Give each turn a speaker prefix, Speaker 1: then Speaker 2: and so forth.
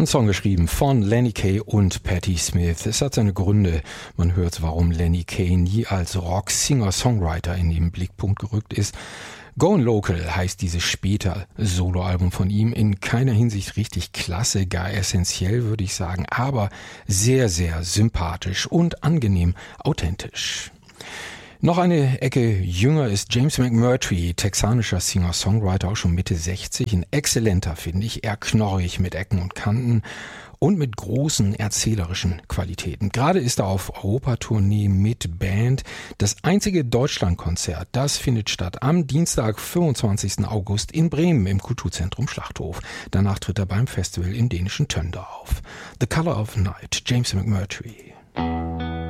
Speaker 1: Ein Song geschrieben von Lenny Kaye und Patti Smith. Es hat seine Gründe. Man hört, warum Lenny Kaye nie als Rock-Singer-Songwriter in den Blickpunkt gerückt ist. Going Local heißt dieses später Soloalbum von ihm. In keiner Hinsicht richtig klasse, gar essentiell würde ich sagen, aber sehr, sehr sympathisch und angenehm authentisch. Noch eine Ecke jünger ist James McMurtry, texanischer Singer-Songwriter, auch schon Mitte 60. Ein exzellenter, finde ich, eher knorrig mit Ecken und Kanten und mit großen erzählerischen Qualitäten. Gerade ist er auf Europatournee mit Band. Das einzige Deutschlandkonzert, das findet statt am Dienstag, 25. August in Bremen im Kulturzentrum Schlachthof. Danach tritt er beim Festival im dänischen Tønder auf. The Color of Night, James McMurtry.